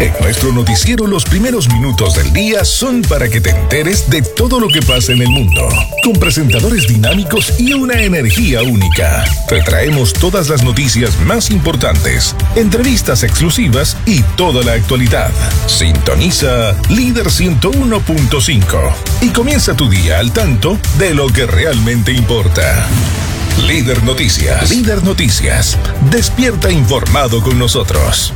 En nuestro noticiero, los primeros minutos del día son para que te enteres de todo lo que pasa en el mundo. Con presentadores dinámicos y una energía única. Te traemos todas las noticias más importantes, entrevistas exclusivas y toda la actualidad. Sintoniza Líder 101.5 y comienza tu día al tanto de lo que realmente importa. Líder Noticias. Líder Noticias. Despierta informado con nosotros.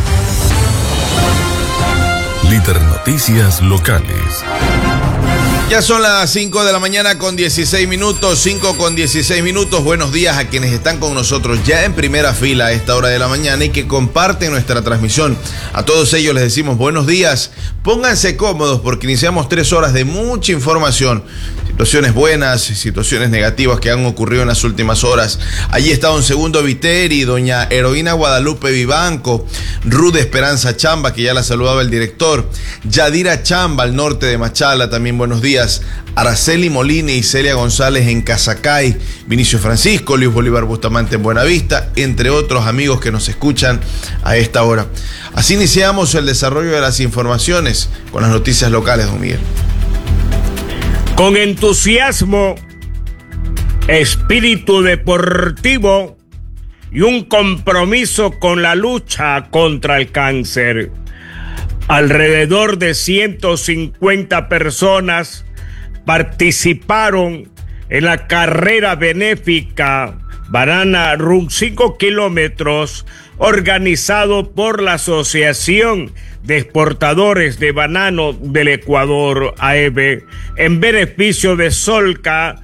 Líder Noticias Locales. Ya son las 5 de la mañana con 16 minutos, 5 con 16 minutos. Buenos días a quienes están con nosotros ya en primera fila a esta hora de la mañana y que comparten nuestra transmisión. A todos ellos les decimos buenos días. Pónganse cómodos porque iniciamos 3 horas de mucha información. Situaciones buenas, situaciones negativas que han ocurrido en las últimas horas. Allí está don Segundo Viteri, doña Heroína Guadalupe Vivanco, Ruth Esperanza Chamba, que ya la saludaba el director, Yadira Chamba, al norte de Machala, también buenos días. Araceli Molina y Celia González en Casacay, Vinicio Francisco, Luis Bolívar Bustamante en Buenavista, entre otros amigos que nos escuchan a esta hora. Así iniciamos el desarrollo de las informaciones con las noticias locales, don Miguel. Con entusiasmo, espíritu deportivo y un compromiso con la lucha contra el cáncer. Alrededor de 150 personas participaron en la carrera benéfica Banana Run 5 kilómetros organizado por la Asociación de Exportadores de Banano del Ecuador, AEB, en beneficio de Solca,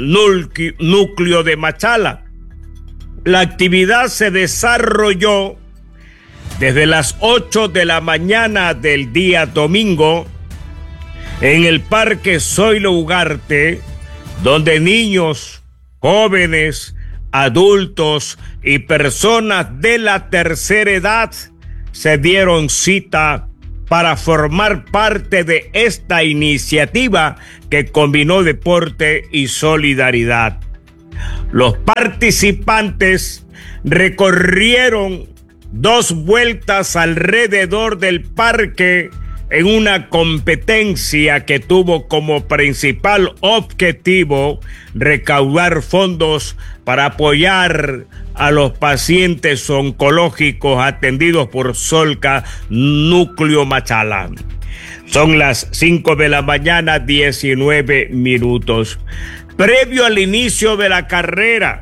núcleo de Machala. La actividad se desarrolló desde las 8 de la mañana del día domingo en el Parque Zoilo Ugarte, donde niños, jóvenes, adultos y personas de la tercera edad se dieron cita para formar parte de esta iniciativa que combinó deporte y solidaridad. Los participantes recorrieron 2 vueltas alrededor del parque en una competencia que tuvo como principal objetivo recaudar fondos para apoyar a los pacientes oncológicos atendidos por Solca Núcleo Machala. Son las 5 de la mañana, 19 minutos. Previo al inicio de la carrera,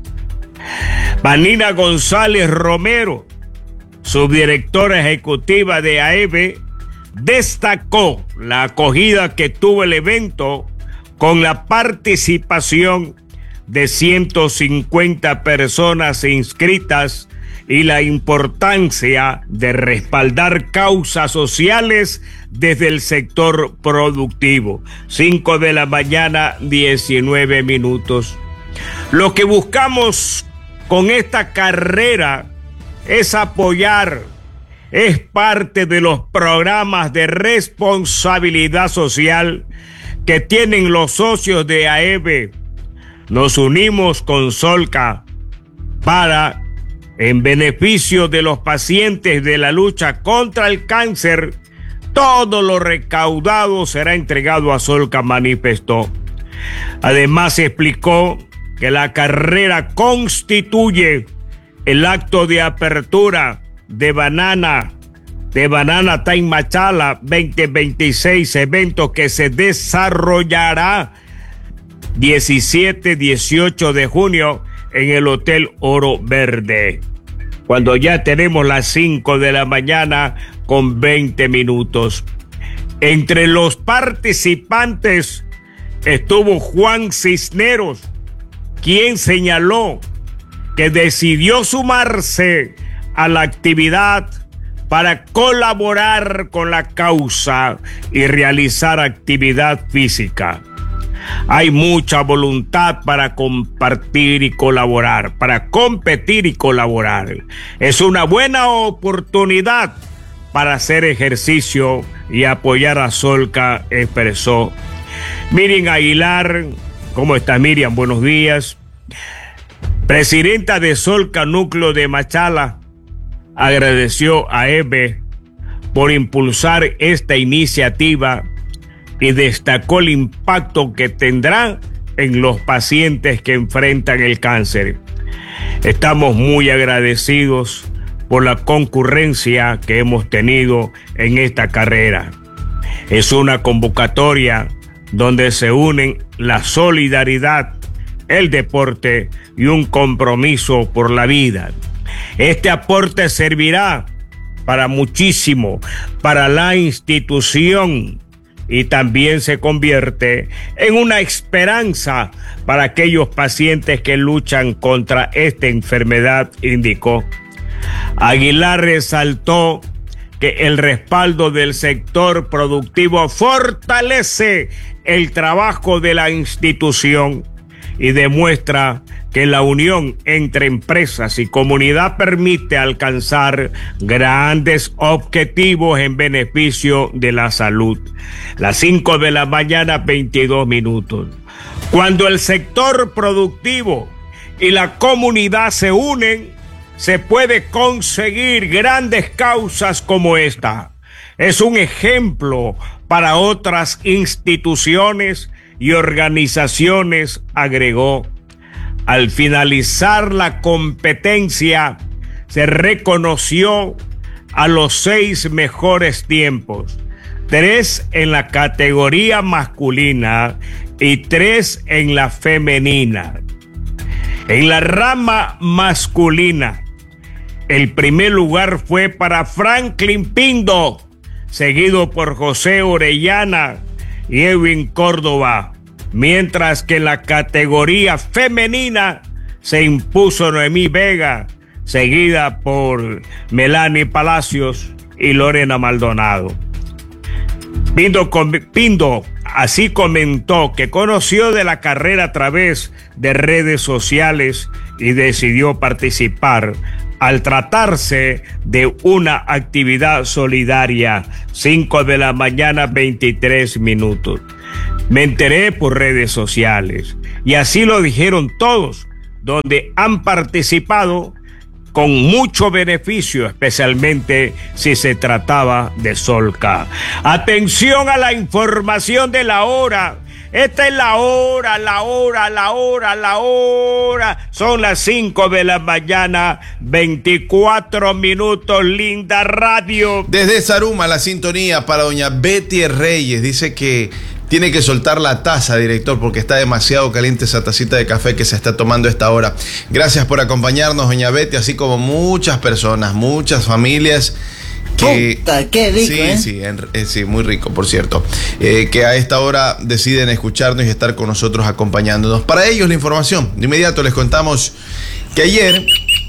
Vanina González Romero, subdirectora ejecutiva de AEB, destacó la acogida que tuvo el evento con la participación de 150 personas inscritas y la importancia de respaldar causas sociales desde el sector productivo. 5 de la mañana, 19 minutos. Lo que buscamos con esta carrera es apoyar, es parte de los programas de responsabilidad social que tienen los socios de AEB. Nos unimos con Solca para, en beneficio de los pacientes de la lucha contra el cáncer, todo lo recaudado será entregado a Solca, manifestó. Además explicó que la carrera constituye el acto de apertura de Banana Time Machala 2026, evento que se desarrollará 17-18 de junio en el Hotel Oro Verde, cuando ya tenemos las 5 de la mañana con 20 minutos. Entre los participantes estuvo Juan Cisneros, quien señaló que decidió sumarse a la actividad para colaborar con la causa y realizar actividad física. Hay mucha voluntad para compartir y colaborar, para competir y colaborar. Es una buena oportunidad para hacer ejercicio y apoyar a Solca, expresó. Miriam Aguilar, ¿cómo está Miriam? Buenos días. Presidenta de Solca Núcleo de Machala, agradeció a EBE por impulsar esta iniciativa y destacó el impacto que tendrá en los pacientes que enfrentan el cáncer. Estamos muy agradecidos por la concurrencia que hemos tenido en esta carrera. Es una convocatoria donde se unen la solidaridad, el deporte y un compromiso por la vida. Este aporte servirá para muchísimo, para la institución, y también se convierte en una esperanza para aquellos pacientes que luchan contra esta enfermedad, indicó. Aguilar resaltó que el respaldo del sector productivo fortalece el trabajo de la institución y demuestra que la unión entre empresas y comunidad permite alcanzar grandes objetivos en beneficio de la salud. Las 5 de la mañana, 22 minutos. Cuando el sector productivo y la comunidad se unen, se puede conseguir grandes causas como esta. Es un ejemplo para otras instituciones y organizaciones, agregó. Al finalizar la competencia, se reconoció a los 6 mejores tiempos, 3 en la categoría masculina y 3 en la femenina. En la rama masculina, el primer lugar fue para Franklin Pindo, seguido por José Orellana y Edwin Córdoba, mientras que en la categoría femenina se impuso Noemí Vega, seguida por Melanie Palacios y Lorena Maldonado. Pindo así comentó que conoció de la carrera a través de redes sociales y decidió participar al tratarse de una actividad solidaria. 5 de la mañana, 23 minutos. Me enteré por redes sociales y así lo dijeron todos, donde han participado con mucho beneficio, especialmente si se trataba de Solca. Atención a la información de la hora. Esta es la hora. Son las 5 de la mañana, 24 minutos, linda radio. Desde Zaruma, la sintonía para doña Betty Reyes. Dice que tiene que soltar la taza, director, porque está demasiado caliente esa tacita de café que se está tomando a esta hora. Gracias por acompañarnos, doña Betty, así como muchas personas, muchas familias. Puta, qué rico, sí, muy rico, por cierto, que a esta hora deciden escucharnos y estar con nosotros acompañándonos. Para ellos la información, de inmediato les contamos que ayer,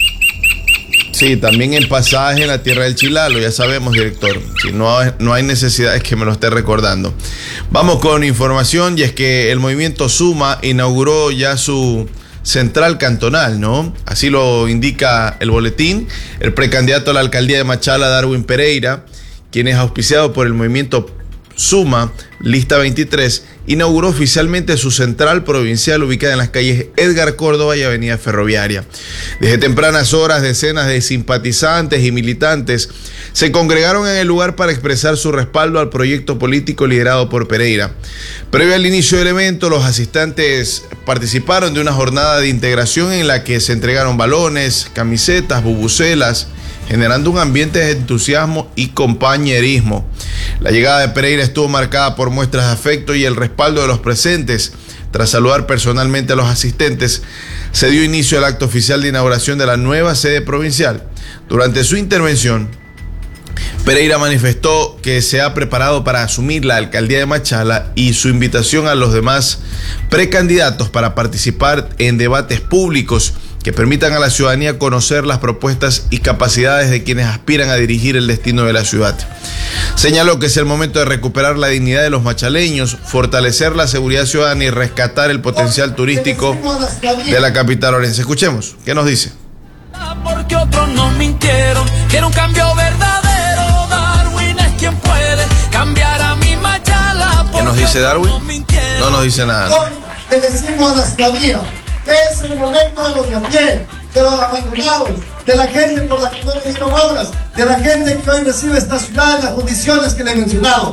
sí, también en pasaje en la tierra del Chilalo, ya sabemos, director, si no hay necesidad es que me lo esté recordando. Vamos con información, y es que el movimiento Suma inauguró ya su central cantonal, ¿no? Así lo indica el boletín. El precandidato a la alcaldía de Machala, Darwin Pereira, quien es auspiciado por el movimiento Suma, lista 23, inauguró oficialmente su central provincial ubicada en las calles Edgar Córdoba y Avenida Ferroviaria. Desde tempranas horas, decenas de simpatizantes y militantes se congregaron en el lugar para expresar su respaldo al proyecto político liderado por Pereira. Previo al inicio del evento, los asistentes participaron de una jornada de integración en la que se entregaron balones, camisetas, bubucelas, generando un ambiente de entusiasmo y compañerismo. La llegada de Pereira estuvo marcada por muestras de afecto y el respaldo de los presentes. Tras saludar personalmente a los asistentes, se dio inicio al acto oficial de inauguración de la nueva sede provincial. Durante su intervención, Pereira manifestó que se ha preparado para asumir la alcaldía de Machala y su invitación a los demás precandidatos para participar en debates públicos que permitan a la ciudadanía conocer las propuestas y capacidades de quienes aspiran a dirigir el destino de la ciudad. Señaló que es el momento de recuperar la dignidad de los machaleños, fortalecer la seguridad ciudadana y rescatar el potencial turístico de la capital orense. Escuchemos, ¿qué nos dice? Porque otros nos mintieron, quiero un cambio verdadero. Darwin es quien puede cambiar a mi Machala. ¿Qué nos dice Darwin? No nos dice nada. Hoy le decimos a la ciudadanía que es el momento de los de a pie, de los abandonados, de la gente por la que no le dieron obras, de la gente que hoy recibe esta ciudad en las condiciones que le he mencionado.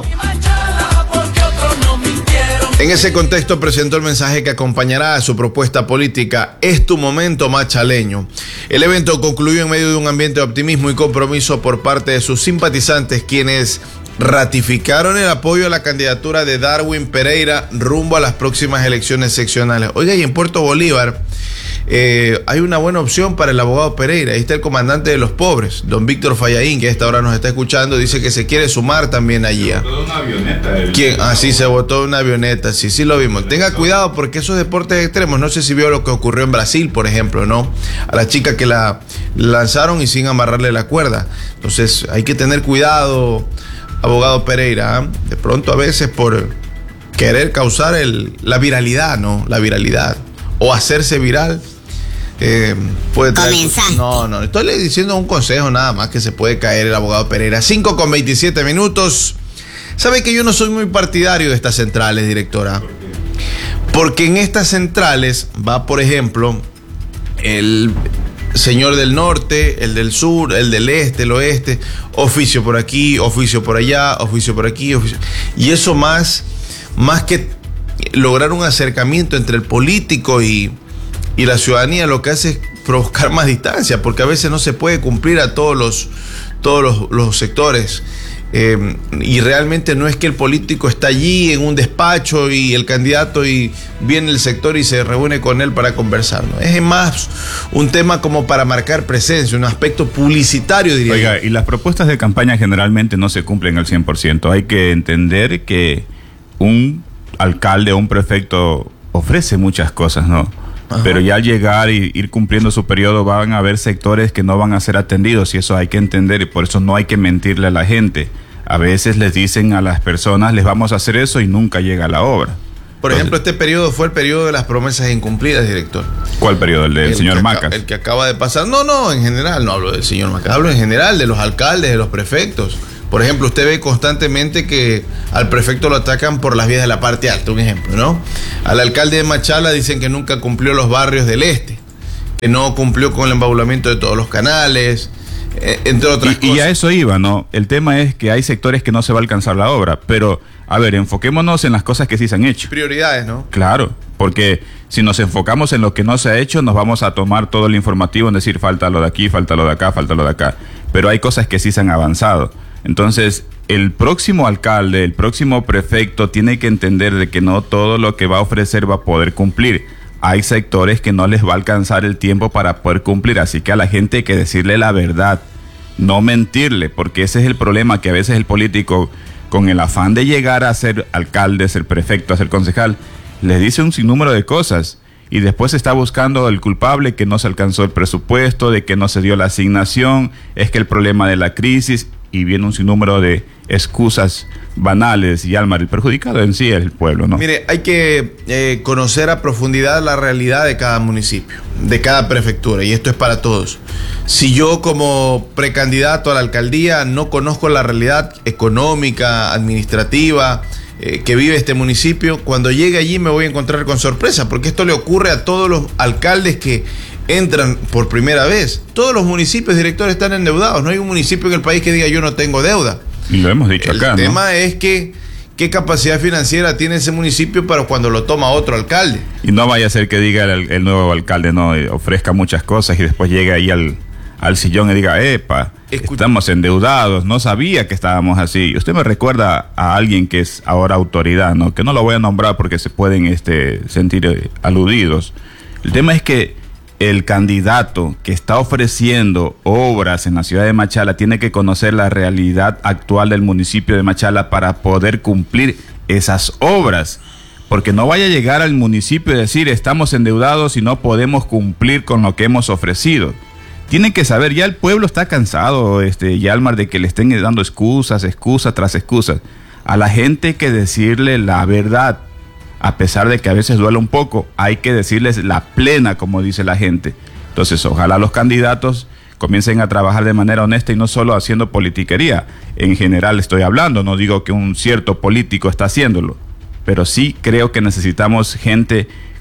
En ese contexto presentó el mensaje que acompañará a su propuesta política Es tu momento machaleño. El evento concluyó en medio de un ambiente de optimismo y compromiso por parte de sus simpatizantes, quienes ratificaron el apoyo a la candidatura de Darwin Pereira rumbo a las próximas elecciones seccionales. Oiga, y en Puerto Bolívar hay una buena opción para el abogado Pereira. Ahí está el comandante de los pobres, don Víctor Fallaín, que a esta hora nos está escuchando, dice que se quiere sumar también allí. Se botó de una avioneta. ¿Quién? Ah, sí, se botó de una avioneta, sí lo vimos. Tenga cuidado porque esos deportes extremos, no sé si vio lo que ocurrió en Brasil, por ejemplo, ¿no? A la chica que la lanzaron y sin amarrarle la cuerda. Entonces hay que tener cuidado, abogado Pereira, ¿eh? De pronto a veces por querer causar la viralidad, ¿no? La viralidad. O hacerse viral. Puede traer... No, estoy diciendo un consejo nada más que se puede caer el abogado Pereira. 5:27. ¿Sabe que yo no soy muy partidario de estas centrales, directora? Porque en estas centrales va, por ejemplo, el señor del norte, el del sur, el del este, el oeste, oficio por aquí, oficio por allá, oficio por aquí, oficio... Y eso más que lograr un acercamiento entre el político y la ciudadanía, lo que hace es provocar más distancia, porque a veces no se puede cumplir a todos los sectores. Y realmente no es que el político está allí en un despacho y el candidato y viene el sector y se reúne con él para conversar, ¿no? Es más un tema como para marcar presencia, un aspecto publicitario, diría. Oiga, y las propuestas de campaña generalmente no se cumplen al 100%. Hay que entender que un alcalde o un prefecto ofrece muchas cosas, ¿no? Ajá. Pero ya al llegar y ir cumpliendo su periodo van a haber sectores que no van a ser atendidos y eso hay que entender y por eso no hay que mentirle a la gente. A veces les dicen a las personas, les vamos a hacer eso y nunca llega la obra. Por ejemplo, este periodo fue el periodo de las promesas incumplidas, director. ¿Cuál periodo? ¿El del señor Macas? El que acaba de pasar. No, en general, no hablo del señor Macas, hablo en general de los alcaldes, de los prefectos. Por ejemplo, usted ve constantemente que al prefecto lo atacan por las vías de la parte alta, un ejemplo, ¿no? Al alcalde de Machala dicen que nunca cumplió los barrios del este, que no cumplió con el embaulamiento de todos los canales, entre otras cosas. Y a eso iba, ¿no? El tema es que hay sectores que no se va a alcanzar la obra, pero, a ver, enfoquémonos en las cosas que sí se han hecho. Prioridades, ¿no? Claro, porque si nos enfocamos en lo que no se ha hecho, nos vamos a tomar todo el informativo en decir, falta lo de aquí, falta lo de acá, falta lo de acá. Pero hay cosas que sí se han avanzado. Entonces, el próximo alcalde, el próximo prefecto tiene que entender de que no todo lo que va a ofrecer va a poder cumplir. Hay sectores que no les va a alcanzar el tiempo para poder cumplir, así que a la gente hay que decirle la verdad, no mentirle, porque ese es el problema, que a veces el político, con el afán de llegar a ser alcalde, ser prefecto, a ser concejal, les dice un sinnúmero de cosas y después está buscando el culpable, que no se alcanzó el presupuesto, de que no se dio la asignación, es que el problema de la crisis... Y viene un sinnúmero de excusas banales y el perjudicado en sí es el pueblo, ¿no? Mire, hay que conocer a profundidad la realidad de cada municipio, de cada prefectura, y esto es para todos. Si yo como precandidato a la alcaldía no conozco la realidad económica, administrativa, que vive este municipio, cuando llegue allí me voy a encontrar con sorpresa, porque esto le ocurre a todos los alcaldes que entran por primera vez. Todos los municipios, directores, están endeudados. No hay un municipio en el país que diga yo no tengo deuda. Y lo hemos dicho acá, ¿no? El tema es que qué capacidad financiera tiene ese municipio para cuando lo toma otro alcalde. Y no vaya a ser que diga el nuevo alcalde, no, ofrezca muchas cosas y después llegue ahí al sillón y diga, estamos endeudados, no sabía que estábamos así. Y usted me recuerda a alguien que es ahora autoridad, ¿no? Que no lo voy a nombrar porque se pueden sentir aludidos. El tema es que el candidato que está ofreciendo obras en la ciudad de Machala tiene que conocer la realidad actual del municipio de Machala para poder cumplir esas obras. Porque no vaya a llegar al municipio y decir estamos endeudados y no podemos cumplir con lo que hemos ofrecido. Tienen que saber, ya el pueblo está cansado, Yalmar, de que le estén dando excusas tras excusas. A la gente hay que decirle la verdad. A pesar de que a veces duele un poco, hay que decirles la plena, como dice la gente. Entonces, ojalá los candidatos comiencen a trabajar de manera honesta y no solo haciendo politiquería. En general estoy hablando, no digo que un cierto político está haciéndolo, pero sí creo que necesitamos gente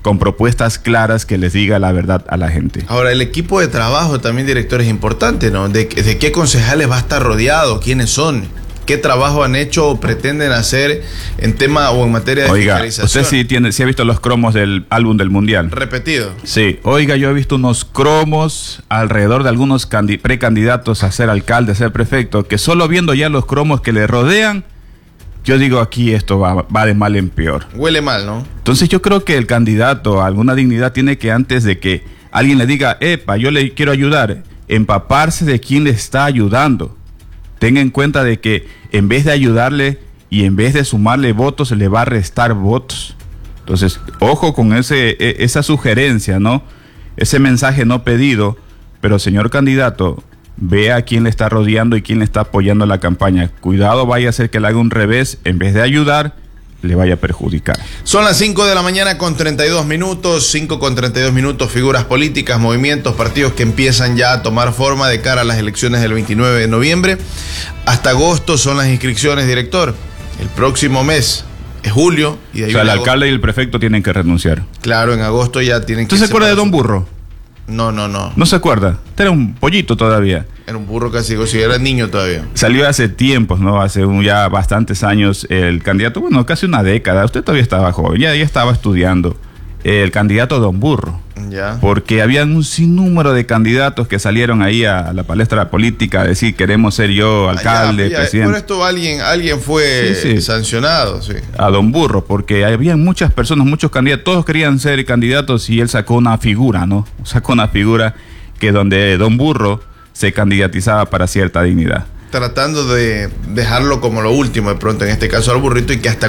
con propuestas claras que les diga la verdad a la gente. Ahora, el equipo de trabajo también, director, es importante, ¿no? ¿De qué concejales va a estar rodeado? ¿Quiénes son? ¿Qué trabajo han hecho o pretenden hacer en tema o en materia de fiscalización? Usted sí ha visto los cromos del álbum del Mundial. Repetido. Sí. Oiga, yo he visto unos cromos alrededor de algunos precandidatos a ser alcalde, a ser prefecto, que solo viendo ya los cromos que le rodean, yo digo, aquí esto va de mal en peor. Huele mal, ¿no? Entonces yo creo que el candidato a alguna dignidad tiene que, antes de que alguien le diga, epa, yo le quiero ayudar, empaparse de quién le está ayudando. Tenga en cuenta de que en vez de ayudarle y en vez de sumarle votos, le va a restar votos. Entonces, ojo con esa sugerencia, ¿no? Ese mensaje no pedido, pero señor candidato, vea a quién le está rodeando y quién le está apoyando la campaña. Cuidado, vaya a ser que le haga un revés, en vez de ayudar, le vaya a perjudicar. Son las 5 de la mañana con 32 minutos, 5 con 32 minutos, figuras políticas, movimientos, partidos que empiezan ya a tomar forma de cara a las elecciones del 29 de noviembre. Hasta agosto son las inscripciones, director. El próximo mes es julio. Y de ahí el alcalde y el prefecto tienen que renunciar. Claro, en agosto ya tienen que... ¿Usted se acuerda de Don Burro? No. ¿No se acuerda? Era un pollito todavía. Era un burro casi, si era niño todavía. Salió hace tiempos, ¿no? Hace ya bastantes años el candidato, bueno, casi una década. Usted todavía estaba joven, ya estaba estudiando. El candidato Don Burro. Ya. Porque habían un sinnúmero de candidatos que salieron ahí a la palestra política a decir, queremos ser yo alcalde, presidente. Por esto alguien fue sancionado, sí. A Don Burro, porque había muchas personas, muchos candidatos, todos querían ser candidatos y él sacó una figura, ¿no? Sacó una figura que donde Don Burro se candidatizaba para cierta dignidad. Tratando de dejarlo como lo último de pronto, en este caso al burrito, y que hasta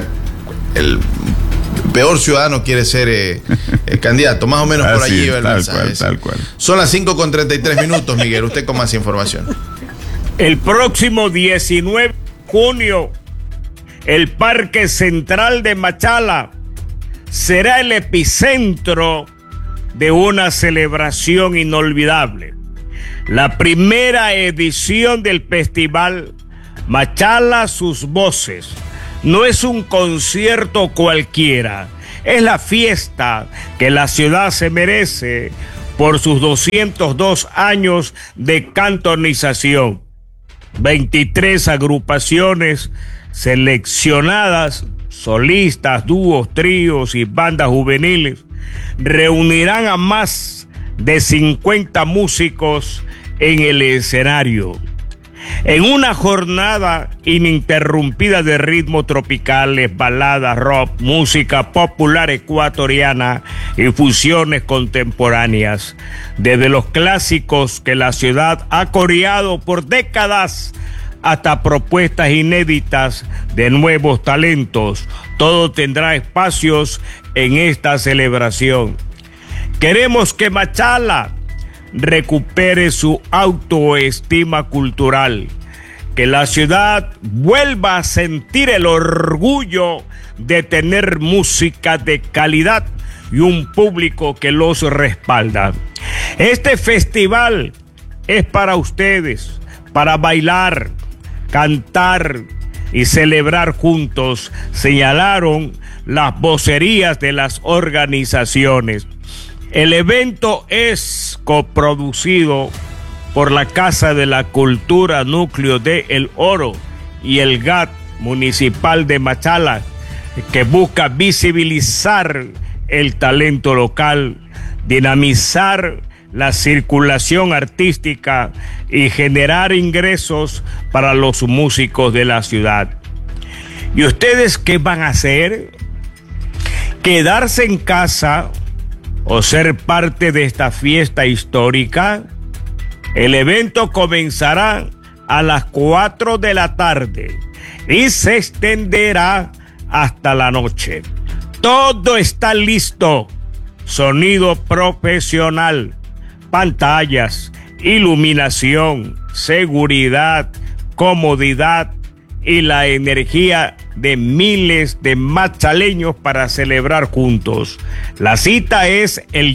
el peor ciudadano quiere ser el candidato. Más o menos por allí va el mensaje. Tal cual. Son las 5 con 33 minutos, Miguel. Usted con más información. El próximo 19 de junio, el Parque Central de Machala será el epicentro de una celebración inolvidable. La primera edición del festival Machala Sus Voces no es un concierto cualquiera, es la fiesta que la ciudad se merece por sus 202 años de cantonización. 23 agrupaciones seleccionadas, solistas, dúos, tríos y bandas juveniles, reunirán a más de 50 músicos en el escenario. En una jornada ininterrumpida de ritmos tropicales, baladas, rock, música popular ecuatoriana y fusiones contemporáneas, desde los clásicos que la ciudad ha coreado por décadas hasta propuestas inéditas de nuevos talentos, todo tendrá espacios en esta celebración. Queremos que Machala recupere su autoestima cultural, que la ciudad vuelva a sentir el orgullo de tener música de calidad y un público que los respalda. Este festival es para ustedes, para bailar, cantar y celebrar juntos, señalaron las vocerías de las organizaciones. El evento es coproducido por la Casa de la Cultura Núcleo de El Oro y el GAT Municipal de Machala, que busca visibilizar el talento local, dinamizar la circulación artística y generar ingresos para los músicos de la ciudad. ¿Y ustedes qué van a hacer? ¿Quedarse en casa o ser parte de esta fiesta histórica? El evento comenzará a las 4 de la tarde y se extenderá hasta la noche. Todo está listo: sonido profesional, pantallas, iluminación, seguridad, comodidad y la energía de miles de machaleños para celebrar juntos. La cita es el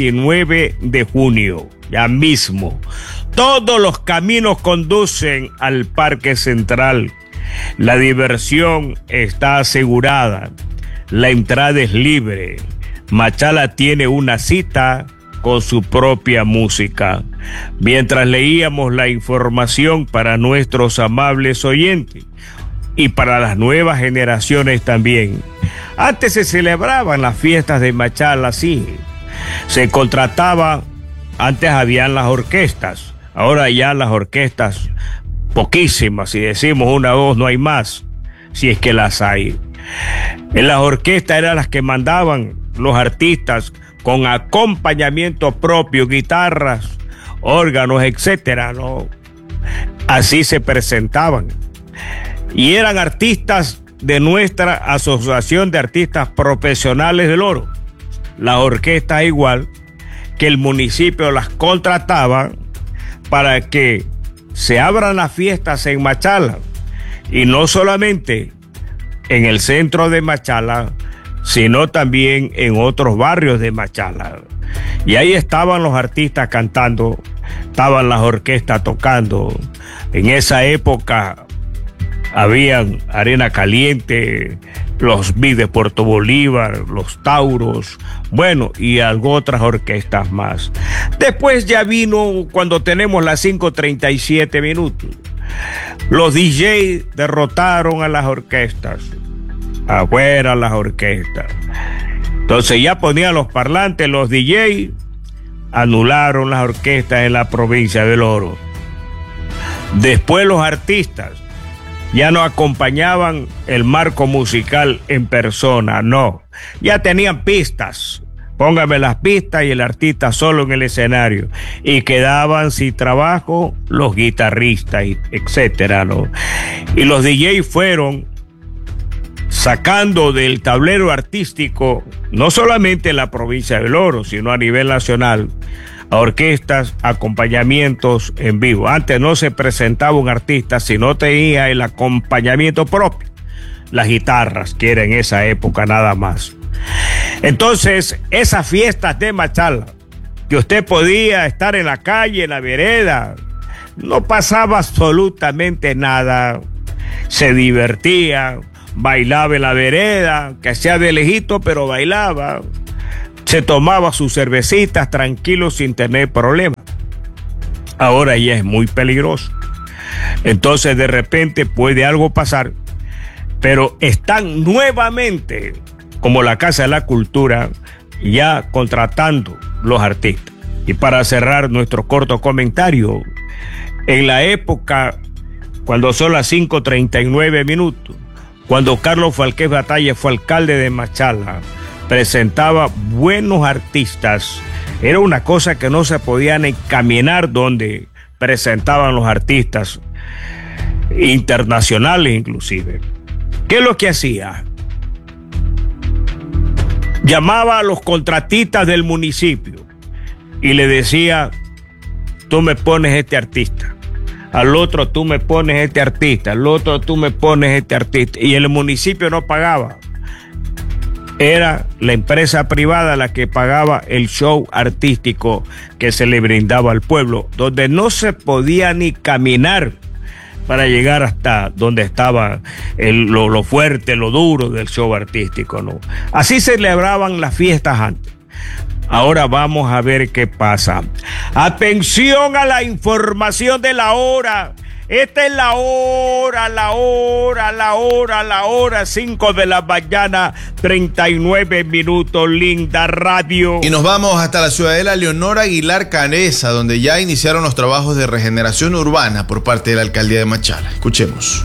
19 de junio, ya mismo. Todos los caminos conducen al Parque Central. La diversión está asegurada. La entrada es libre. Machala tiene una cita con su propia música. Mientras leíamos la información para nuestros amables oyentes y para las nuevas generaciones también. Antes se celebraban las fiestas de Machala así. Se contrataba, antes habían las orquestas, ahora ya las orquestas poquísimas, si decimos una o dos no hay más, si es que las hay. En las orquestas eran las que mandaban los artistas con acompañamiento propio, guitarras, órganos, etcétera, ¿no? Así se presentaban. Y eran artistas de nuestra Asociación de Artistas Profesionales del Oro. Las orquestas igual, que el municipio las contrataba para que se abran las fiestas en Machala. Y no solamente en el centro de Machala, sino también en otros barrios de Machala. Y ahí estaban los artistas cantando, estaban las orquestas tocando. En esa época habían Arena Caliente, los Beats de Puerto Bolívar, los Tauros, bueno, y algo otras orquestas más. Después ya vino cuando tenemos las 5:37 minutos. Los DJ derrotaron a las orquestas. Afuera las orquestas. Entonces ya ponían los parlantes, los DJ, anularon las orquestas en la provincia del Oro. Después los artistas ya no acompañaban el marco musical en persona, no. Ya tenían pistas. Póngame las pistas y el artista solo en el escenario. Y quedaban sin trabajo los guitarristas, etcétera, ¿no? Y los DJ fueron sacando del tablero artístico, no solamente en la provincia del Oro, sino a nivel nacional, a orquestas, acompañamientos en vivo. Antes no se presentaba un artista si no tenía el acompañamiento propio, las guitarras, que era en esa época nada más. Entonces, esas fiestas de Machala, que usted podía estar en la calle, en la vereda, no pasaba absolutamente nada, se divertía, bailaba en la vereda, que sea de lejito, pero bailaba, se tomaba sus cervecitas tranquilo sin tener problemas. Ahora ya es muy peligroso. Entonces de repente puede algo pasar, pero están nuevamente, como la Casa de la Cultura, ya contratando los artistas. Y para cerrar nuestro corto comentario, en la época, cuando son las 5:39 minutos, cuando Carlos Falqués Batalla fue alcalde de Machala, presentaba buenos artistas. Era una cosa que no se podían encaminar donde presentaban los artistas internacionales inclusive. ¿Qué es lo que hacía? Llamaba a los contratistas del municipio y le decía: tú me pones este artista, al otro tú me pones este artista, al otro tú me pones este artista, y el municipio no pagaba. Era la empresa privada la que pagaba el show artístico que se le brindaba al pueblo, donde no se podía ni caminar para llegar hasta donde estaba lo fuerte, lo duro del show artístico, ¿no? Así celebraban las fiestas antes. Ahora vamos a ver qué pasa. Atención a la información de la hora. Esta es la hora, 5 de la mañana, 39 minutos, linda radio. Y nos vamos hasta la ciudadela Leonor Aguilar Canesa, donde ya iniciaron los trabajos de regeneración urbana por parte de la alcaldía de Machala. Escuchemos.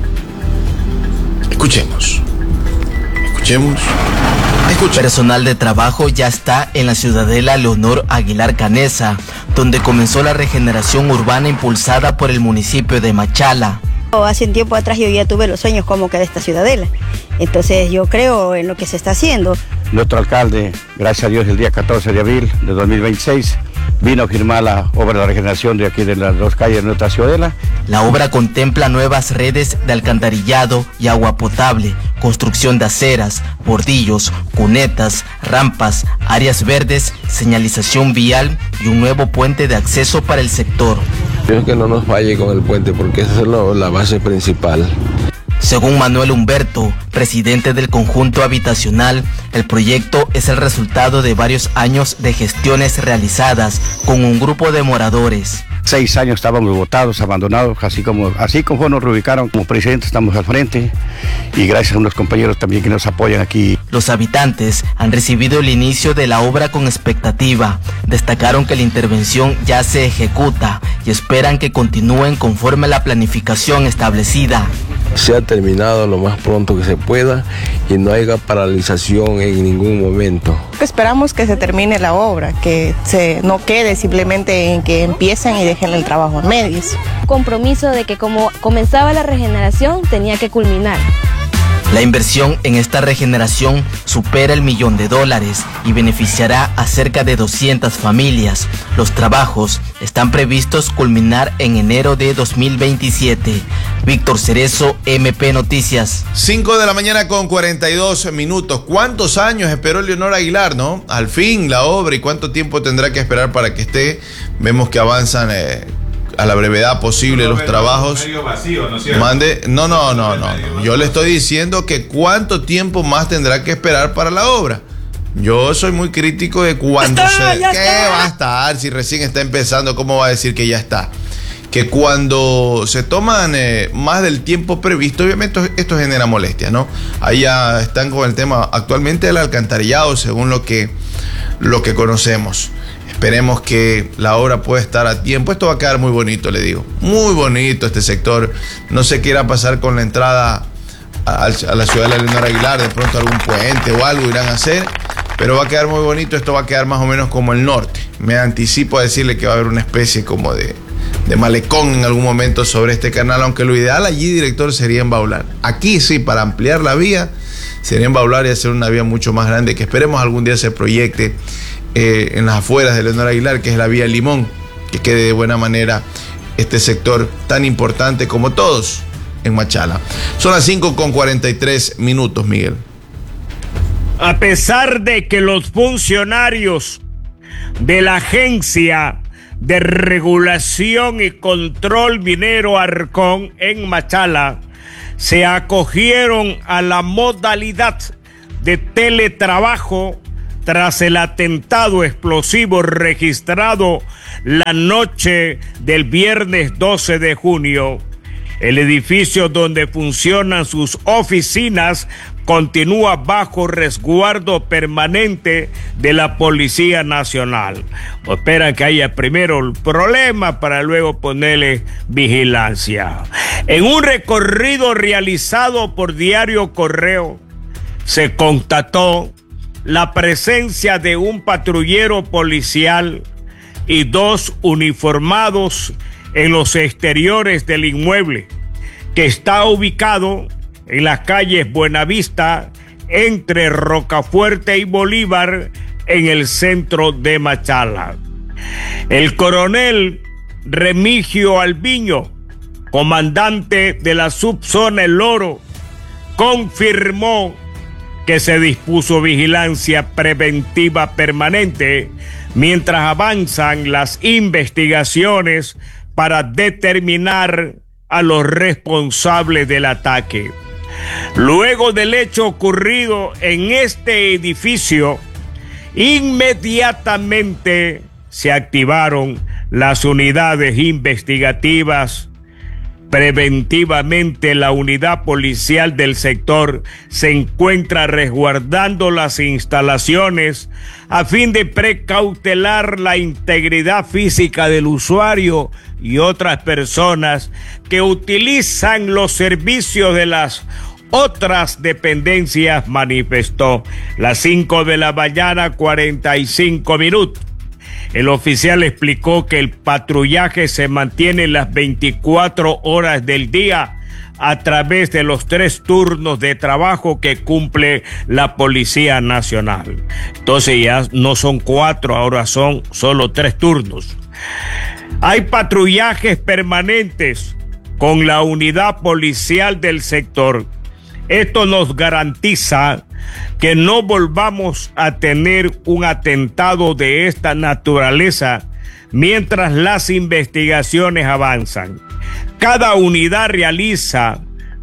Personal de trabajo ya está en la ciudadela Leonor Aguilar Canesa, donde comenzó la regeneración urbana impulsada por el municipio de Machala. Hace un tiempo atrás yo ya tuve los sueños como que de esta ciudadela, entonces yo creo en lo que se está haciendo. Nuestro alcalde, gracias a Dios, el día 14 de abril de 2026, vino a firmar la obra de regeneración de aquí de las dos calles de nuestra ciudadela. La obra contempla nuevas redes de alcantarillado y agua potable, construcción de aceras, bordillos, cunetas, rampas, áreas verdes, señalización vial y un nuevo puente de acceso para el sector. Creo que no nos falle con el puente porque esa es la base principal. Según Manuel Humberto, presidente del conjunto habitacional, el proyecto es el resultado de varios años de gestiones realizadas con un grupo de moradores. 6 años estábamos botados, abandonados, así como nos reubicaron como presidente, estamos al frente y gracias a unos compañeros también que nos apoyan aquí. Los habitantes han recibido el inicio de la obra con expectativa. Destacaron que la intervención ya se ejecuta y esperan que continúen conforme a la planificación establecida. Se ha terminado lo más pronto que se pueda y no haya paralización en ningún momento. Esperamos que se termine la obra, que no quede simplemente en que empiecen y dejen el trabajo a medias. Compromiso de que como comenzaba la regeneración tenía que culminar. La inversión en esta regeneración supera $1 millón y beneficiará a cerca de 200 familias. Los trabajos están previstos culminar en enero de 2027. Víctor Cerezo, MP Noticias. 5 de la mañana con 42 minutos. ¿Cuántos años esperó Leonor Aguilar, no? Al fin la obra, ¿y cuánto tiempo tendrá que esperar para que esté? Vemos que avanzan a la brevedad posible los trabajos. Medio vacío, ¿no es cierto? No. Yo le estoy diciendo que cuánto tiempo más tendrá que esperar para la obra. Yo soy muy crítico de cuándo ¿Qué va a estar? Si recién está empezando, ¿cómo va a decir que ya está? Que cuando se toman más del tiempo previsto, obviamente esto genera molestia, ¿no? Ahí ya están con el tema actualmente del alcantarillado, según lo que conocemos. Esperemos que la obra pueda estar a tiempo. Esto va a quedar muy bonito, le digo. Muy bonito este sector. No sé qué irá a pasar con la entrada a la ciudad de Leonor Aguilar. De pronto algún puente o algo irán a hacer. Pero va a quedar muy bonito. Esto va a quedar más o menos como el norte. Me anticipo a decirle que va a haber una especie como de malecón en algún momento sobre este canal. Aunque lo ideal allí, director, sería embaular. Aquí sí, para ampliar la vía, sería embaular y hacer una vía mucho más grande. Que esperemos algún día se proyecte en las afueras de Leonor Aguilar, que es la vía Limón, que quede de buena manera este sector tan importante como todos en Machala. Son las 5 con 43 minutos, Miguel. A pesar de que los funcionarios de la Agencia de Regulación y Control Minero Arcón en Machala se acogieron a la modalidad de teletrabajo tras el atentado explosivo registrado la noche del viernes 12 de junio. El edificio donde funcionan sus oficinas continúa bajo resguardo permanente de la Policía Nacional. Esperan que haya primero el problema para luego ponerle vigilancia. En un recorrido realizado por Diario Correo, se constató la presencia de un patrullero policial y 2 uniformados en los exteriores del inmueble, que está ubicado en las calles Buenavista, entre Rocafuerte y Bolívar, en el centro de Machala. El coronel Remigio Alviño, comandante de la subzona El Oro, confirmó que se dispuso vigilancia preventiva permanente mientras avanzan las investigaciones para determinar a los responsables del ataque. Luego del hecho ocurrido en este edificio, inmediatamente se activaron las unidades investigativas. Preventivamente, la unidad policial del sector se encuentra resguardando las instalaciones a fin de precautelar la integridad física del usuario y otras personas que utilizan los servicios de las otras dependencias, manifestó. Las 5 de la mañana, 45 minutos. El oficial explicó que el patrullaje se mantiene las 24 horas del día a través de los 3 turnos de trabajo que cumple la Policía Nacional. Entonces ya no son 4, ahora son solo 3 turnos. Hay patrullajes permanentes con la unidad policial del sector. Esto nos garantiza que no volvamos a tener un atentado de esta naturaleza mientras las investigaciones avanzan. Cada unidad realiza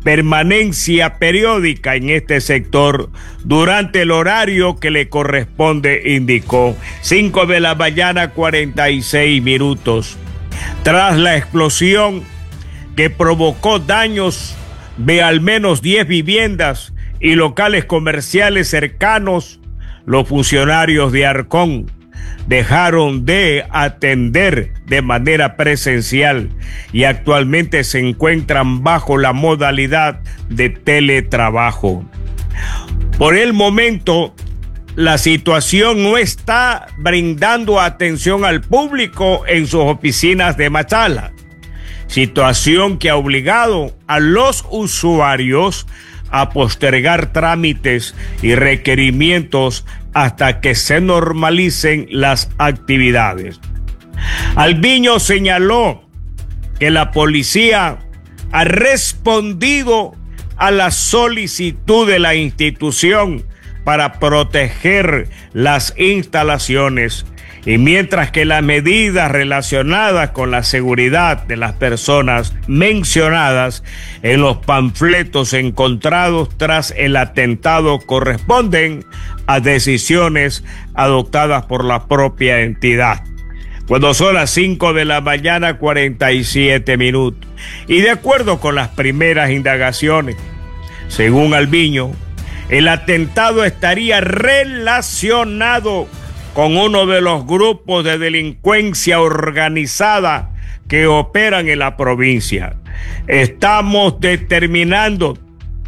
permanencia periódica en este sector durante el horario que le corresponde, indicó. 5 de la mañana, 46 minutos. Tras la explosión que provocó daños de al menos 10 viviendas y locales comerciales cercanos, los funcionarios de Arcón dejaron de atender de manera presencial y actualmente se encuentran bajo la modalidad de teletrabajo. Por el momento, la situación no está brindando atención al público en sus oficinas de Machala, situación que ha obligado a los usuarios a postergar trámites y requerimientos hasta que se normalicen las actividades. Albiño señaló que la policía ha respondido a la solicitud de la institución para proteger las instalaciones, y mientras que las medidas relacionadas con la seguridad de las personas mencionadas en los panfletos encontrados tras el atentado corresponden a decisiones adoptadas por la propia entidad. Cuando son las 5 de la mañana, 47 minutos. Y de acuerdo con las primeras indagaciones, según Albiño, el atentado estaría relacionado con uno de los grupos de delincuencia organizada que operan en la provincia. Estamos determinando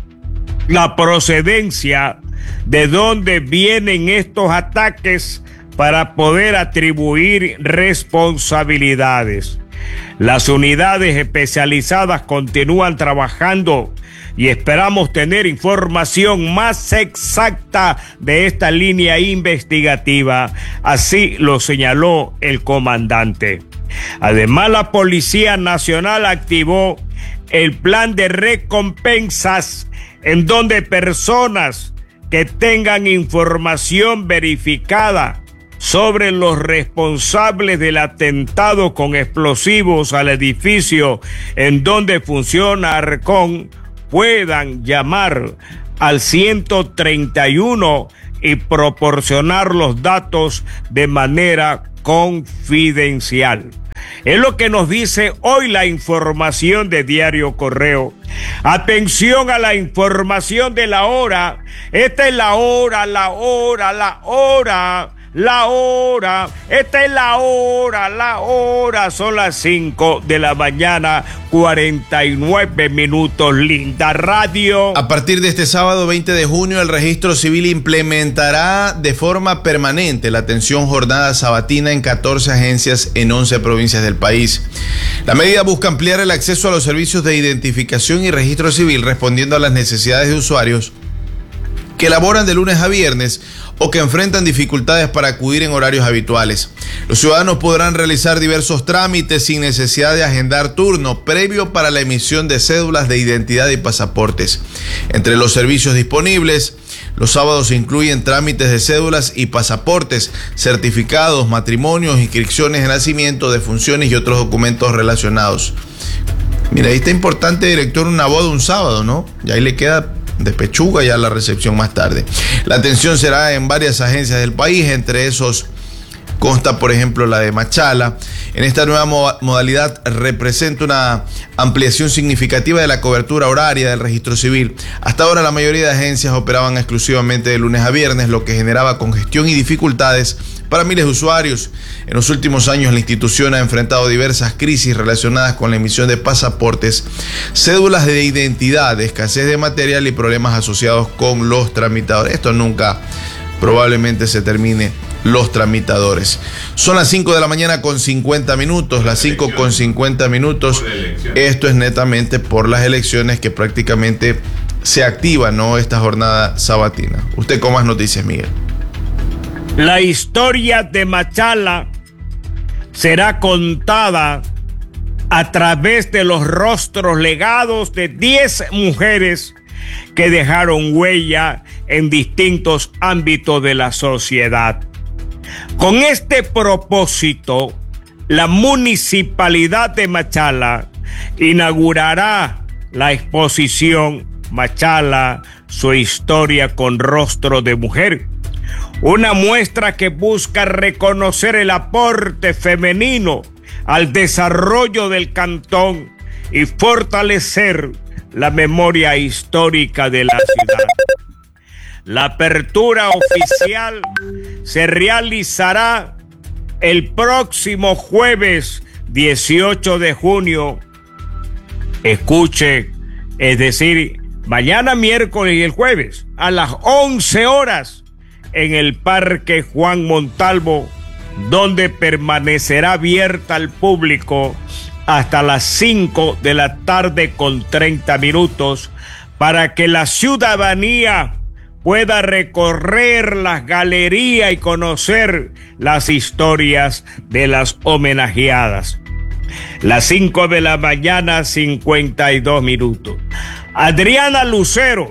la procedencia de dónde vienen estos ataques para poder atribuir responsabilidades. Las unidades especializadas continúan trabajando y esperamos tener información más exacta de esta línea investigativa, así lo señaló el comandante. Además, la Policía Nacional activó el plan de recompensas en donde personas que tengan información verificada sobre los responsables del atentado con explosivos al edificio en donde funciona Arcón puedan llamar al 131 y proporcionar los datos de manera confidencial. Es lo que nos dice hoy la información de Diario Correo. Atención a la información de la hora. Esta es la hora. Esta es la hora. Son las 5 de la mañana, 49 minutos. Linda Radio. A partir de este sábado 20 de junio, el Registro Civil implementará de forma permanente la atención jornada sabatina en 14 agencias en 11 provincias del país. La medida busca ampliar el acceso a los servicios de identificación y registro civil, respondiendo a las necesidades de usuarios que laboran de lunes a viernes o que enfrentan dificultades para acudir en horarios habituales. Los ciudadanos podrán realizar diversos trámites sin necesidad de agendar turno previo para la emisión de cédulas de identidad y pasaportes. Entre los servicios disponibles, los sábados se incluyen trámites de cédulas y pasaportes, certificados, matrimonios, inscripciones de nacimiento, defunciones y otros documentos relacionados. Mira, ahí está importante, director, una boda un sábado, ¿no? Y ahí le queda de pechuga ya la recepción más tarde. La atención será en varias agencias del país, entre esos consta, por ejemplo, la de Machala. En esta nueva modalidad representa una ampliación significativa de la cobertura horaria del registro civil. Hasta ahora la mayoría de agencias operaban exclusivamente de lunes a viernes, lo que generaba congestión y dificultades para miles de usuarios. En los últimos años la institución ha enfrentado diversas crisis relacionadas con la emisión de pasaportes, cédulas de identidad, escasez de material y problemas asociados con los tramitadores. Esto nunca probablemente se termine, los tramitadores. Son las 5 de la mañana con 50 minutos, las 5 con 50 minutos. Esto es netamente por las elecciones que prácticamente se activa, ¿no?, esta jornada sabatina. Usted con más noticias, Miguel. La historia de Machala será contada a través de los rostros legados de 10 mujeres que dejaron huella en distintos ámbitos de la sociedad. Con este propósito, la Municipalidad de Machala inaugurará la exposición Machala, su historia con rostro de mujer. Una muestra que busca reconocer el aporte femenino al desarrollo del cantón y fortalecer la memoria histórica de la ciudad. La apertura oficial se realizará el próximo jueves 18 de junio. Escuche, es decir, mañana miércoles y el jueves a las 11 horas en el Parque Juan Montalvo, donde permanecerá abierta al público hasta las 5 de la tarde con 30 minutos para que la ciudadanía pueda recorrer las galerías y conocer las historias de las homenajeadas. Las 5 de la mañana, 52 minutos. Adriana Lucero,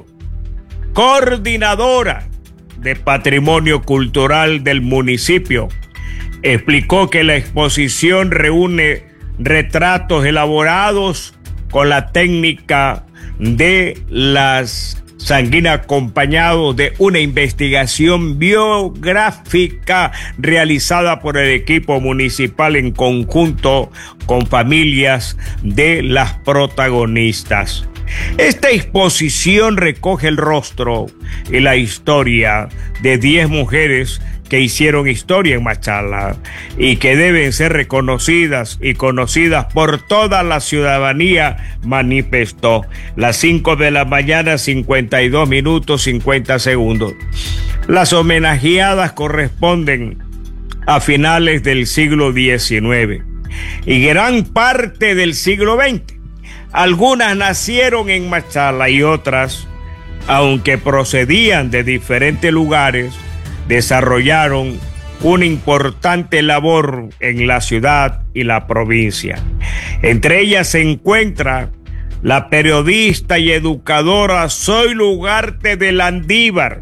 coordinadora de Patrimonio Cultural del municipio, explicó que la exposición reúne retratos elaborados con la técnica de las sanguíneas, acompañados de una investigación biográfica realizada por el equipo municipal en conjunto con familias de las protagonistas. Esta exposición recoge el rostro y la historia de 10 mujeres que hicieron historia en Machala y que deben ser reconocidas y conocidas por toda la ciudadanía, manifestó. Las 5 de la mañana, 52 minutos, 50 segundos. Las homenajeadas corresponden a finales del siglo XIX y gran parte del siglo XX. Algunas nacieron en Machala y otras, aunque procedían de diferentes lugares, desarrollaron una importante labor en la ciudad y la provincia. Entre ellas se encuentra la periodista y educadora Zoilo Ugarte de Landívar,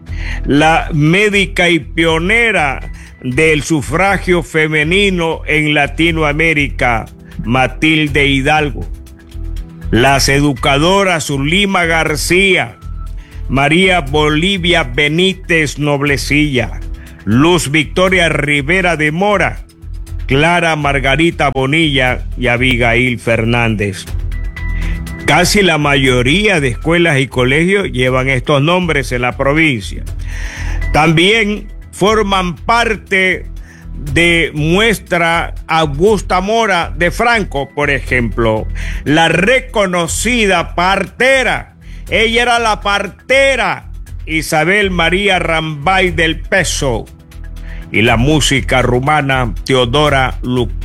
la médica y pionera del sufragio femenino en Latinoamérica, Matilde Hidalgo, las educadoras Zulima García, María Bolivia Benítez Noblecilla, Luz Victoria Rivera de Mora, Clara Margarita Bonilla y Abigail Fernández. Casi la mayoría de escuelas y colegios llevan estos nombres en la provincia. También forman parte de muestra Augusta Mora de Franco, por ejemplo, la reconocida partera. Ella era la partera Isabel María Rambay del Peso, y la música rumana Teodora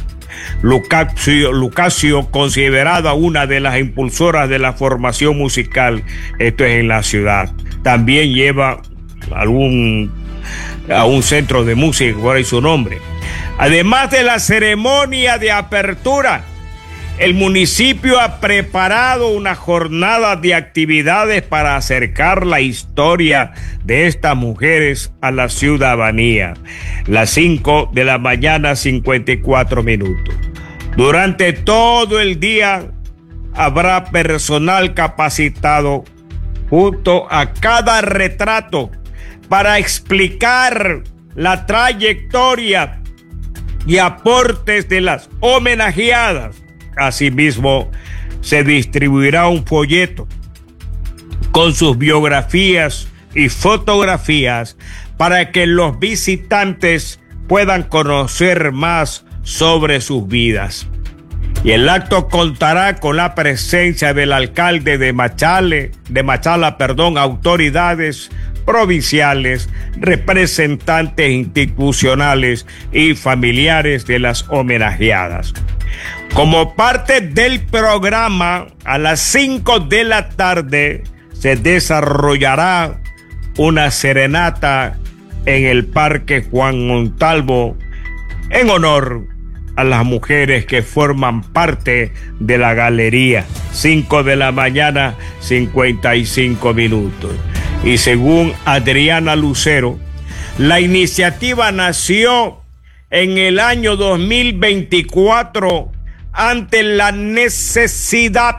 Lucasio, considerada una de las impulsoras de la formación musical, esto es en la ciudad. También lleva a un centro de música, por ahí su nombre. Además de la ceremonia de apertura, el municipio ha preparado una jornada de actividades para acercar la historia de estas mujeres a la ciudadanía. Las 5 de la mañana, 54 minutos. Durante todo el día habrá personal capacitado junto a cada retrato para explicar la trayectoria y aportes de las homenajeadas. Asimismo, se distribuirá un folleto con sus biografías y fotografías para que los visitantes puedan conocer más sobre sus vidas. Y el acto contará con la presencia del alcalde de Machala, autoridades provinciales, representantes institucionales y familiares de las homenajeadas. Como parte del programa, a las 5 de la tarde se desarrollará una serenata en el Parque Juan Montalvo en honor a las mujeres que forman parte de la galería. 5 de la mañana, 55 minutos. Y según Adriana Lucero, la iniciativa nació en el año 2024 ante la necesidad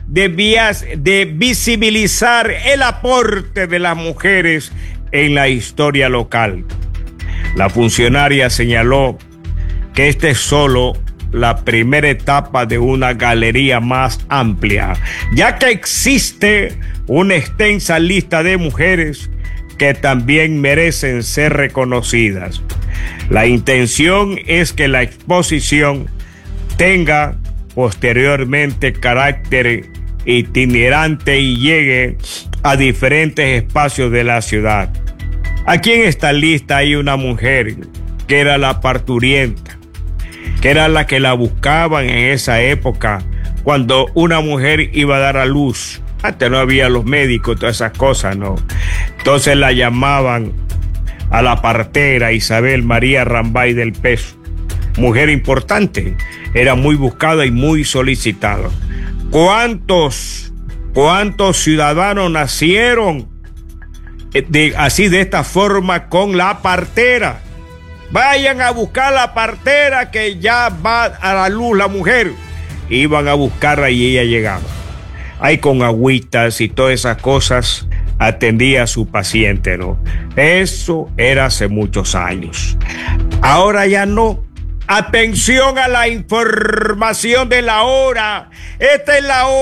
de visibilizar el aporte de las mujeres en la historia local. La funcionaria señaló que esta es solo la primera etapa de una galería más amplia, ya que existe una extensa lista de mujeres que también merecen ser reconocidas. La intención es que la exposición tenga posteriormente carácter itinerante y llegue a diferentes espacios de la ciudad. Aquí en esta lista hay una mujer que era la parturienta, que era la que la buscaban en esa época, cuando una mujer iba a dar a luz. Antes no había los médicos, todas esas cosas, ¿no? Entonces la llamaban a la partera Isabel María Rambay del Peso. Mujer importante, era muy buscada y muy solicitada. ¿Cuántos ciudadanos nacieron así de esta forma con la partera? Vayan a buscar la partera que ya va a la luz la mujer. Iban a buscarla y ella llegaba. Ahí con agüitas y todas esas cosas atendía a su paciente, ¿no? Eso era hace muchos años. Ahora ya no. Atención a la información de la hora. Esta es la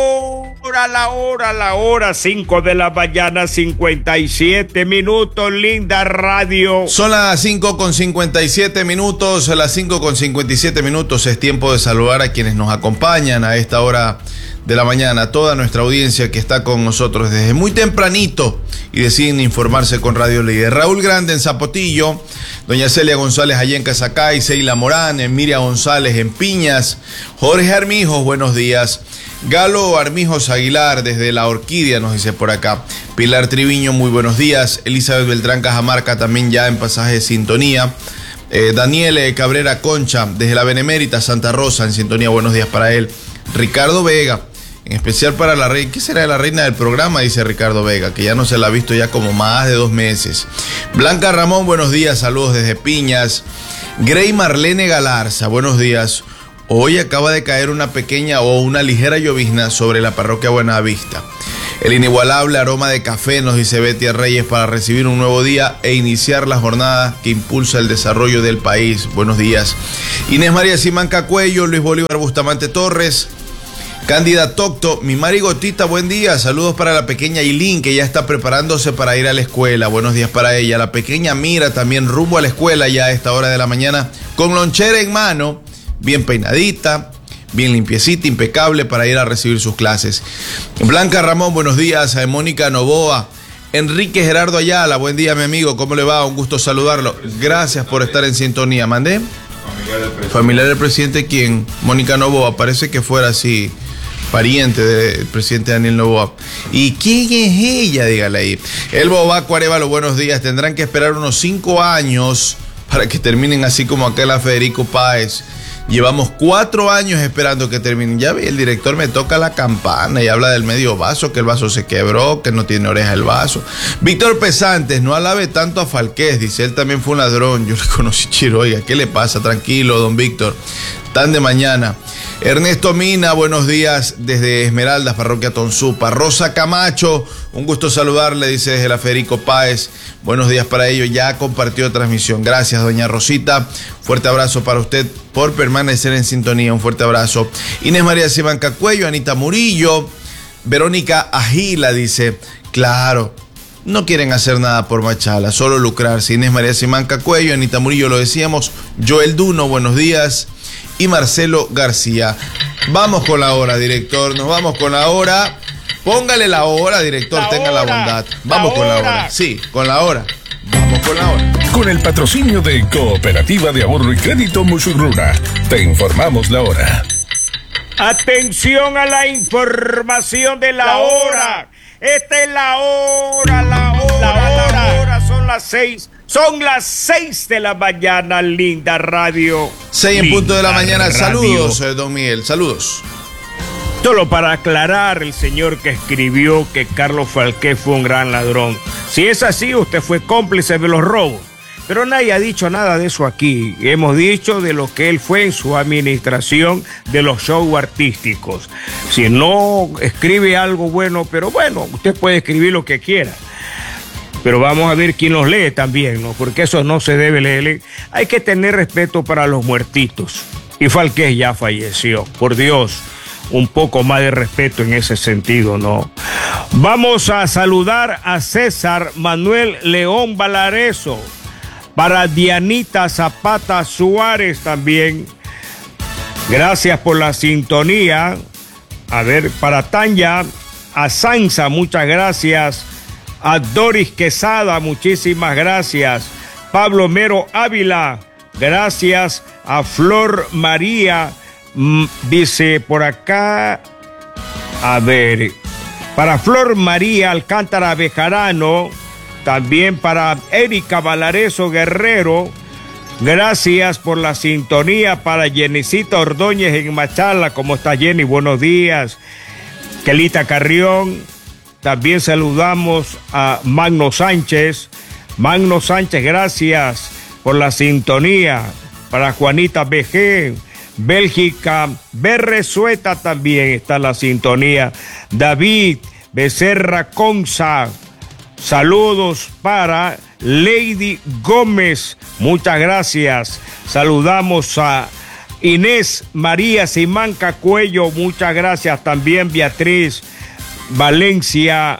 hora, 5 de la mañana, 57 minutos, linda radio. Son las 5:57 minutos, las 5:57 minutos. Es tiempo de saludar a quienes nos acompañan a esta hora de la mañana, toda nuestra audiencia que está con nosotros desde muy tempranito y deciden informarse con Radio Líder. Raúl Grande en Zapotillo, doña Celia González allá en Casacay, Seila Morán, Miriam González en Piñas, Jorge Armijos, buenos días. Galo Armijos Aguilar desde La Orquídea nos dice por acá. Pilar Triviño, muy buenos días. Elizabeth Beltrán Cajamarca también ya en pasaje de sintonía. Daniel Cabrera Concha desde la Benemérita Santa Rosa en sintonía, buenos días para él. Ricardo Vega, en especial para la reina. ¿Qué será de la reina del programa? Dice Ricardo Vega, que ya no se la ha visto ya como más de 2 meses. Blanca Ramón, buenos días, saludos desde Piñas. Grey Marlene Galarza, buenos días. Hoy acaba de caer una pequeña o una ligera llovizna sobre la parroquia Buenavista. El inigualable aroma de café, nos dice Betty Reyes, para recibir un nuevo día e iniciar la jornada que impulsa el desarrollo del país. Buenos días. Inés María Simanca Cuello, Luis Bolívar Bustamante Torres, Cándida Tocto, mi Mari Gotita, buen día. Saludos para la pequeña Ailín, que ya está preparándose para ir a la escuela. Buenos días para ella. La pequeña Mira también rumbo a la escuela ya a esta hora de la mañana, con lonchera en mano, bien peinadita, bien limpiecita, impecable para ir a recibir sus clases. Blanca Ramón, buenos días. Mónica Novoa, Enrique Gerardo Ayala, buen día mi amigo, ¿cómo le va? Un gusto saludarlo. Gracias por estar en sintonía. ¿Mandé? Familiar del presidente, ¿quién? Mónica Novoa, parece que fuera así, pariente del presidente Daniel Noboa. ¿Y quién es ella? Dígale ahí. El Bobaco Arevalo, buenos días. Tendrán que esperar unos 5 años para que terminen así como aquel a Federico Páez. Llevamos 4 años esperando que terminen. Ya vi, el director me toca la campana y habla del medio vaso, que el vaso se quebró, que no tiene oreja el vaso. Víctor Pesantes, no alabe tanto a Falqués, dice, él también fue un ladrón. Yo le conocí Chiro, oiga, ¿qué le pasa? Tranquilo, don Víctor, tan de mañana. Ernesto Mina, buenos días desde Esmeraldas, parroquia Tonsupa. Rosa Camacho, un gusto saludarle, dice desde la Federico Páez. Buenos días para ellos, ya compartió transmisión. Gracias, doña Rosita. Fuerte abrazo para usted por permanecer en sintonía. Un fuerte abrazo. Inés María Simanca Cuello, Anita Murillo, Verónica Agila dice, claro, no quieren hacer nada por Machala, solo lucrarse. Inés María Simanca Cuello, Anita Murillo, lo decíamos. Joel Duno, buenos días. Y Marcelo García. Vamos con la hora, director. Nos vamos con la hora. Póngale la hora, director. Tenga la bondad. Vamos con la hora. Sí, con la hora. Vamos con la hora. Con el patrocinio de Cooperativa de Ahorro y Crédito Musurruna, te informamos la hora. Atención a la información de la hora. Esta es la hora, la hora. Son las 6. Son las 6 de la mañana, linda radio. 6 en punto de la mañana. Radio. Saludos, don Miguel, saludos. Solo para aclarar, el señor que escribió que Carlos Falqués fue un gran ladrón. Si es así, usted fue cómplice de los robos. Pero nadie ha dicho nada de eso aquí. Hemos dicho de lo que él fue en su administración de los shows artísticos. Si no escribe algo bueno, pero bueno, usted puede escribir lo que quiera. Pero vamos a ver quién los lee también, ¿no? Porque eso no se debe leer. Hay que tener respeto para los muertitos. Y Falqués ya falleció. Por Dios, un poco más de respeto en ese sentido, ¿no? Vamos a saludar a César Manuel León Valareso. Para Dianita Zapata Suárez también. Gracias por la sintonía. A ver, para Tanya Asanza, muchas gracias. A Doris Quesada, muchísimas gracias. Pablo Mero Ávila, gracias. A Flor María, dice por acá, a ver, para Flor María Alcántara Bejarano, también para Erika Valareso Guerrero, gracias por la sintonía. Para Jenicita Ordóñez en Machala, ¿cómo está Jenny? Buenos días. Kelita Carrión, también saludamos a Magno Sánchez. Magno Sánchez, gracias por la sintonía. Para Juanita BG, Bélgica, Berresueta también está la sintonía. David Becerra Conza, saludos para Lady Gómez, muchas gracias. Saludamos a Inés María Simanca Cuello, muchas gracias. También Beatriz Valencia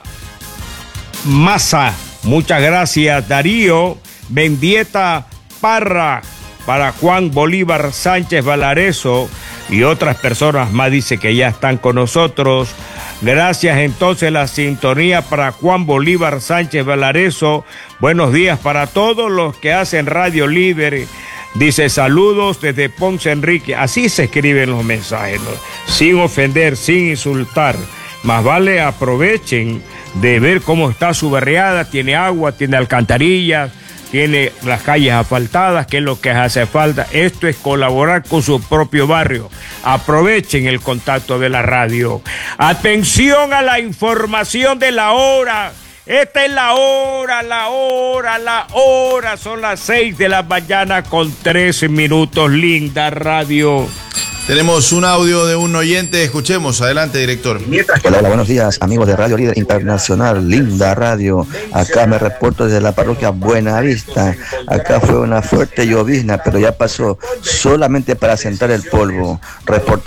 Maza, muchas gracias. Darío Mendieta Parra, para Juan Bolívar Sánchez Valareso y otras personas más, dice que ya están con nosotros. Gracias entonces la sintonía para Juan Bolívar Sánchez Valareso. Buenos días para todos los que hacen Radio Líder. Dice saludos desde Ponce Enrique. Así se escriben los mensajes, ¿no? Sin ofender, sin insultar. Más vale aprovechen de ver cómo está su barriada. Tiene agua, tiene alcantarillas, tiene las calles asfaltadas, que es lo que hace falta. Esto es colaborar con su propio barrio. Aprovechen el contacto de la radio. Atención a la información de la hora. Esta es la hora. Son las 6 de la mañana con 13 minutos. Linda radio. Tenemos un audio de un oyente, escuchemos. Adelante, director. Hola, buenos días, amigos de Radio Líder Internacional, linda radio. Acá me reporto desde la parroquia Buenavista. Acá fue una fuerte llovizna, pero ya pasó, solamente para sentar el polvo.